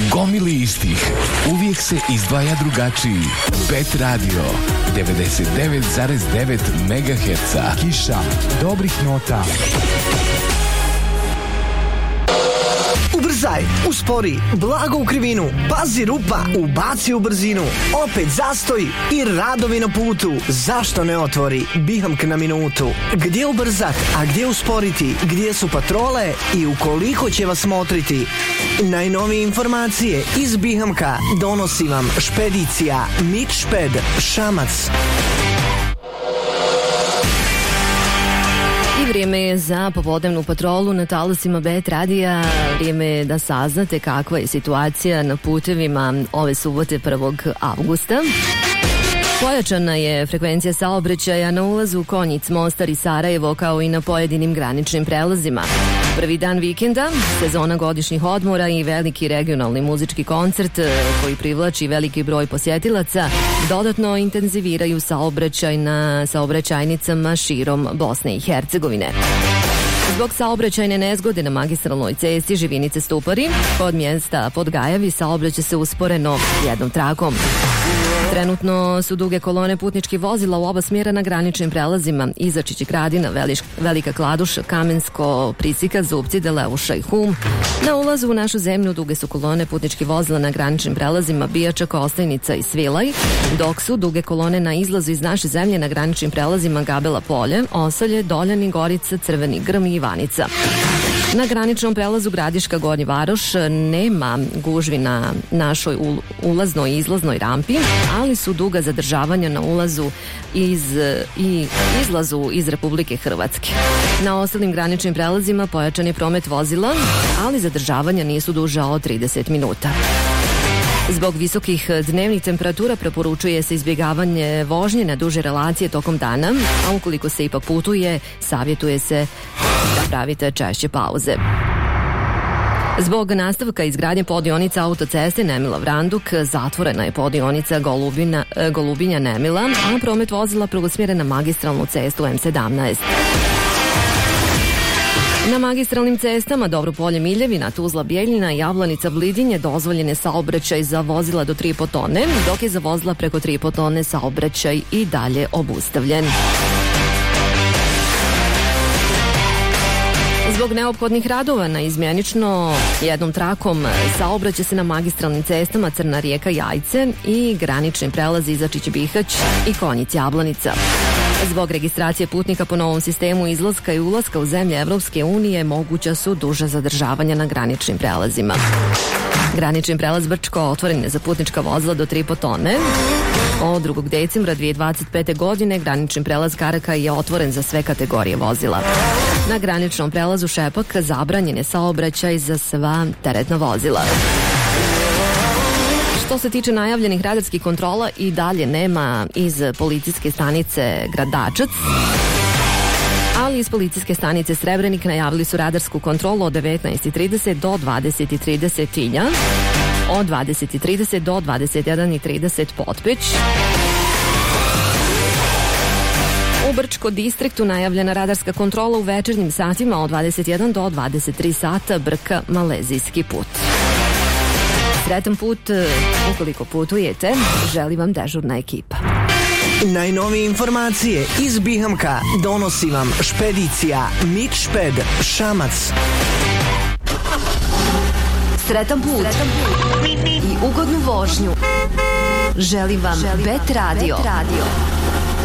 gomili istih. Uvijek se izdvaja drugačiji. Bet Radio 99,9 MHz. Kiša dobrih nota. Ubrzaj, uspori, blago u krivinu, pazi rupa, ubaci u brzinu, opet zastoj i radovi na putu. Zašto ne otvori Bihamk na minutu? Gdje ubrzat, a gdje usporiti? Gdje su patrole i ukoliko će vas motriti? Najnovije informacije iz Bihamka donosi vam špedicija Mitšped Šamac. Vrijeme je za popodnevnu patrolu na talasima Bet Radija. Vrijeme je da saznate kakva je situacija na putevima ove subote 1. avgusta. Pojačana je frekvencija saobraćaja na ulazu Konjic, Mostar i Sarajevo, kao i na pojedinim graničnim prelazima. Prvi dan vikenda, sezona godišnjih odmora i veliki regionalni muzički koncert koji privlači veliki broj posjetilaca dodatno intenziviraju saobraćaj na saobraćajnicama širom Bosne i Hercegovine. Zbog saobraćajne nezgode na magistralnoj cesti Živinice-Stupari, kod mjesta Podgajavi saobraća se usporeno jednom trakom. Trenutno su duge kolone putničkih vozila u oba smjera na graničnim prelazima Izačić i Gradina, Velika Kladuša, Kamensko, Prisika, Zupci, Deleuša i Hum. Na ulazu u našu zemlju duge su kolone putničkih vozila na graničnim prelazima Bijača, Kostajnica i Svilaj, dok su duge kolone na izlazu iz naše zemlje na graničnim prelazima Gabela Polje, Osolje, Doljani, Gorica, Crveni Grm i Ivanica. Na graničnom prelazu Gradiška Gornji Varoš nema gužvi na našoj ulaznoj i izlaznoj rampi, ali su duga zadržavanja na ulazu i izlazu iz Republike Hrvatske. Na ostalim graničnim prelazima pojačan je promet vozila, ali zadržavanja nisu duža od 30 minuta. Zbog visokih dnevnih temperatura preporučuje se izbjegavanje vožnje na duže relacije tokom dana, a ukoliko se ipak putuje, savjetuje se da pravite češće pauze. Zbog nastavka izgradnje podionica autoceste Nemila-Vranduk zatvorena je podionica Golubinja-Nemila, a promet vozila prugosmjeren na magistralnu cestu M17. Na magistralnim cestama Dobropolje-Miljevina, Tuzla-Bjeljina, Javlanica-Blidinje dozvoljen je saobraćaj za vozila do 3,5 tone, dok je za vozila preko 3,5 tone saobraćaj i dalje obustavljen. Zbog neophodnih radova na izmjenično jednom trakom saobraća se na magistralnim cestama Crna Rijeka Jajce i granični prelazi Izačić-Bihać i Konjic-Jablanica. Zbog registracije putnika po novom sistemu izlaska i ulaska u zemlje Evropske unije moguća su duža zadržavanja na graničnim prelazima. Granični prelaz Brčko otvoren je za putnička vozila do 3,5 tone. Od 2. decembra 2025. godine granični prelaz Karaka je otvoren za sve kategorije vozila. Na graničnom prelazu Šepak zabranjen je saobraćaj za sva teretna vozila. Što se tiče najavljenih radarskih kontrola, i dalje nema iz policijske stanice Gradačac, ali iz policijske stanice Srebrenik najavili su radarsku kontrolu od 19:30 do 20:30 Tilja, od 20:30 do 21:30 Potpeć. U Brčko distriktu najavljena radarska kontrola u večernjim satima od 21 do 23 sata Brka Malezijski put. Sretan put ukoliko putujete, želi vam dežurna ekipa. Najnovije informacije iz Bihamka donosi vam špedicija Mitšped Šamac. Sretan put i ugodnu vožnju želi vam Bet Radio.